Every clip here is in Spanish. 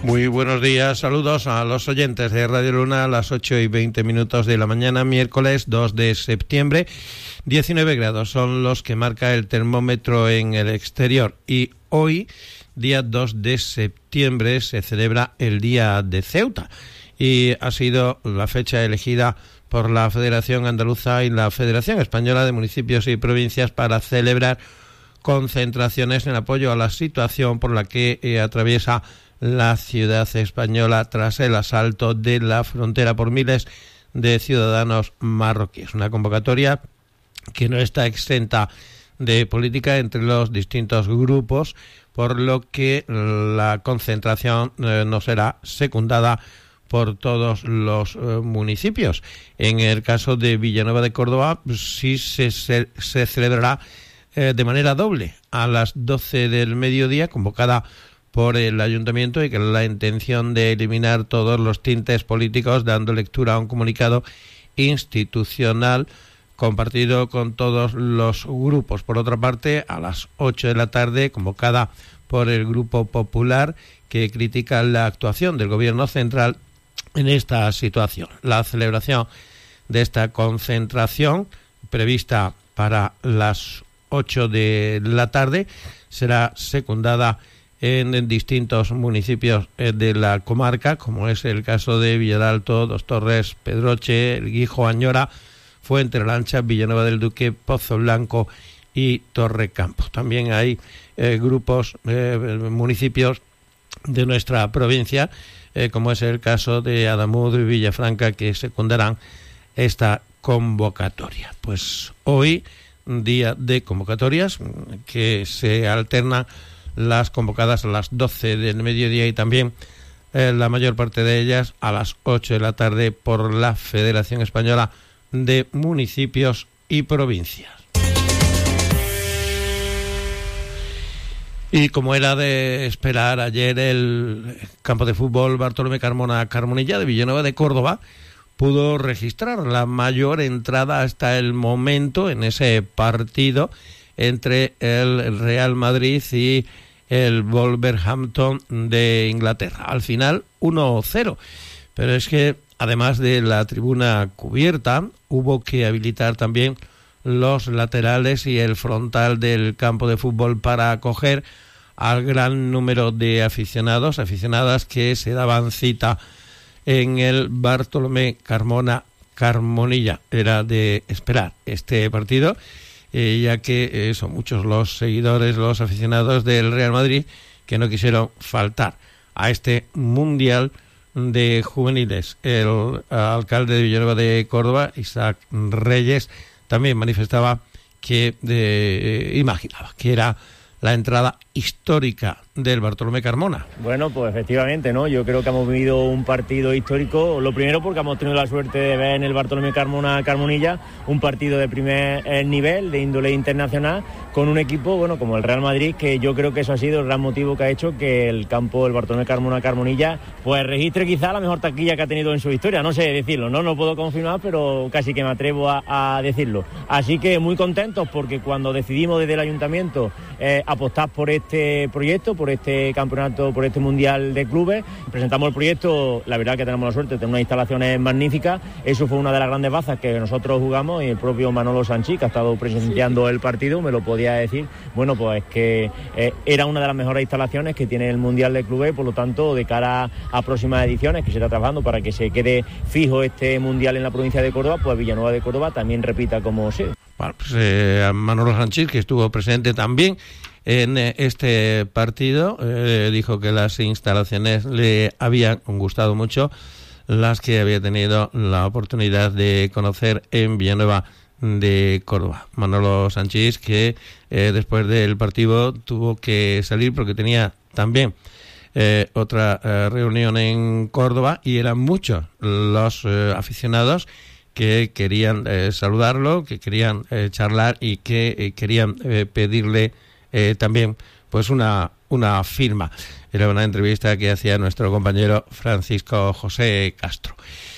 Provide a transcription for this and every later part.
Muy buenos días, saludos a los oyentes de Radio Luna a las 8:20 de la mañana, miércoles 2 de septiembre. 19 grados son los que marca el termómetro en el exterior y hoy, día 2 de septiembre, se celebra el Día de Ceuta y ha sido la fecha elegida por la Federación Andaluza y la Federación Española de Municipios y Provincias para celebrar concentraciones en apoyo a la situación por la que atraviesa la ciudad española tras el asalto de la frontera por miles de ciudadanos marroquíes. Una convocatoria que no está exenta de política entre los distintos grupos, por lo que la concentración no será secundada por todos los municipios. En el caso de Villanueva de Córdoba, sí se celebrará de manera doble a las 12 del mediodía, convocada por el ayuntamiento, y que la intención de eliminar todos los tintes políticos, dando lectura a un comunicado institucional compartido con todos los grupos. Por otra parte, a las 8 de la tarde, convocada por el Grupo Popular, que critica la actuación del Gobierno central en esta situación. La celebración de esta concentración, prevista para las 8 de la tarde, será secundada en distintos municipios de la comarca, como es el caso de Villaralto, Dos Torres, Pedroche, El Guijo, Añora, Fuenterolancha, Villanueva del Duque, Pozo Blanco y Torrecampo. También hay grupos, municipios de nuestra provincia, como es el caso de Adamuz y Villafranca, que secundarán esta convocatoria. Pues hoy, día de convocatorias, que se alternan las convocadas a las 12 del mediodía y también la mayor parte de ellas a las 8 de la tarde por la Federación Española de Municipios y Provincias. Y como era de esperar, ayer el campo de fútbol Bartolomé Carmona Carmonilla de Villanueva de Córdoba pudo registrar la mayor entrada hasta el momento en ese partido entre el Real Madrid y el Wolverhampton de Inglaterra. Al final 1-0, pero es que además de la tribuna cubierta, hubo que habilitar también los laterales y el frontal del campo de fútbol para acoger al gran número de aficionadas que se daban cita en el Bartolomé Carmona Carmonilla. Era de esperar este partido, ya que son muchos los seguidores, los aficionados del Real Madrid que no quisieron faltar a este Mundial de Juveniles. El alcalde de Villanueva de Córdoba, Isaac Reyes, también manifestaba que imaginaba que era la entrada histórica del Bartolomé Carmona. Bueno, pues efectivamente, ¿no? Yo creo que hemos vivido un partido histórico. Lo primero porque hemos tenido la suerte de ver en el Bartolomé Carmona Carmonilla un partido de primer nivel, de índole internacional, con un equipo, bueno, como el Real Madrid, que yo creo que eso ha sido el gran motivo que ha hecho que el campo del Bartolomé Carmona Carmonilla pues registre quizá la mejor taquilla que ha tenido en su historia. No sé decirlo, no puedo confirmar, pero casi que me atrevo a decirlo. Así que muy contentos porque cuando decidimos desde el ayuntamiento apostar por este proyecto, por este campeonato, por este mundial de clubes, presentamos el proyecto. La verdad que tenemos la suerte de tener unas instalaciones magníficas. Eso fue una de las grandes bazas que nosotros jugamos, y el propio Manolo Sanchís, que ha estado presenciando el partido, me lo podía decir. Bueno, pues que era una de las mejores instalaciones que tiene el mundial de clubes, por lo tanto, de cara a próximas ediciones que se está trabajando para que se quede fijo este mundial en la provincia de Córdoba, pues Villanueva de Córdoba también repita como sede. Bueno, pues Manolo Sanchís, que estuvo presente también en este partido, dijo que las instalaciones le habían gustado mucho, las que había tenido la oportunidad de conocer en Villanueva de Córdoba. Manolo Sanchís, que después del partido tuvo que salir porque tenía también otra reunión en Córdoba, y eran muchos los aficionados que querían saludarlo, que querían charlar y que querían pedirle también pues una firma. Era una entrevista que hacía nuestro compañero Francisco José Castro.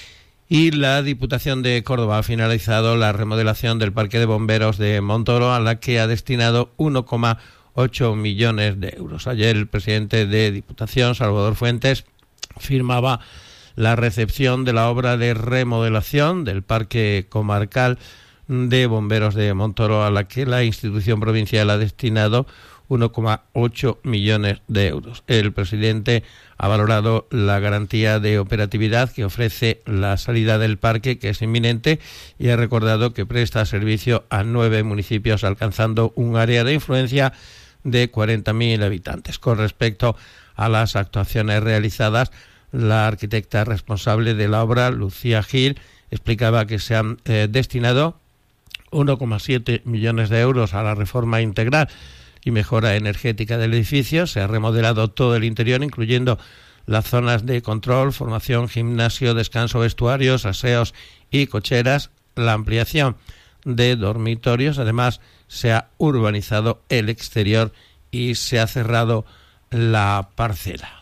Y la Diputación de Córdoba ha finalizado la remodelación del Parque de Bomberos de Montoro, a la que ha destinado 1,8 millones de euros. Ayer el presidente de Diputación, Salvador Fuentes, firmaba la recepción de la obra de remodelación del Parque Comarcal de Bomberos de Montoro, a la que la institución provincial ha destinado 1,8 millones de euros. El presidente ha valorado la garantía de operatividad que ofrece la salida del parque, que es inminente, y ha recordado que presta servicio a 9 municipios, alcanzando un área de influencia de 40.000 habitantes. Con respecto a las actuaciones realizadas, la arquitecta responsable de la obra, Lucía Gil, explicaba que se han destinado 1,7 millones de euros a la reforma integral y mejora energética del edificio. Se ha remodelado todo el interior, incluyendo las zonas de control, formación, gimnasio, descanso, vestuarios, aseos y cocheras, la ampliación de dormitorios. Además, se ha urbanizado el exterior y se ha cerrado la parcela.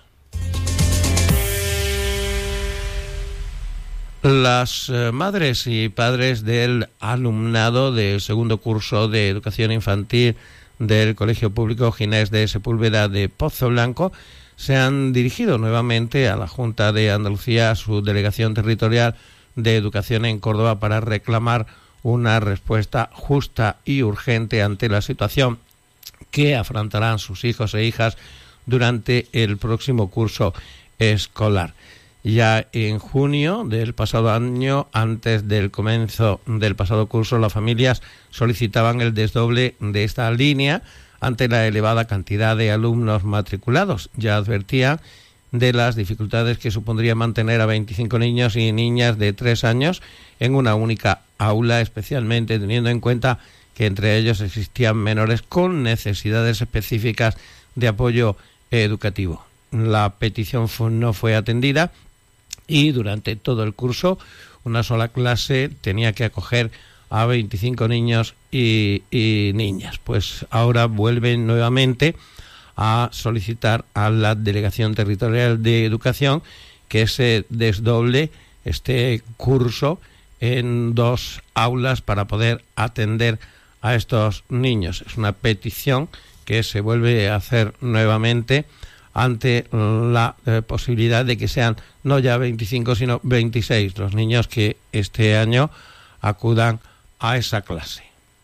Las madres y padres del alumnado del segundo curso de educación infantil del Colegio Público Ginés de Sepúlveda de Pozo Blanco se han dirigido nuevamente a la Junta de Andalucía, a su delegación territorial de educación en Córdoba, para reclamar una respuesta justa y urgente ante la situación que afrontarán sus hijos e hijas durante el próximo curso escolar. Ya en junio del pasado año, antes del comienzo del pasado curso, las familias solicitaban el desdoble de esta línea ante la elevada cantidad de alumnos matriculados. Ya advertían de las dificultades que supondría mantener a 25 niños y niñas de 3 años en una única aula, especialmente teniendo en cuenta que entre ellos existían menores con necesidades específicas de apoyo educativo. La petición no fue atendida y durante todo el curso una sola clase tenía que acoger a 25 niños y niñas. Pues ahora vuelven nuevamente a solicitar a la Delegación Territorial de Educación que se desdoble este curso en 2 aulas para poder atender a estos niños. Es una petición que se vuelve a hacer nuevamente ante la posibilidad de que sean no ya 25 sino 26 los niños que este año acudan a esa clase.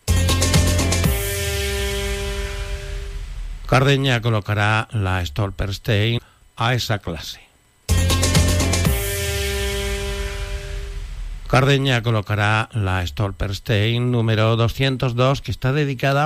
Cardeña colocará la Stolperstein a esa clase. Cardeña colocará la Stolperstein número 202, que está dedicada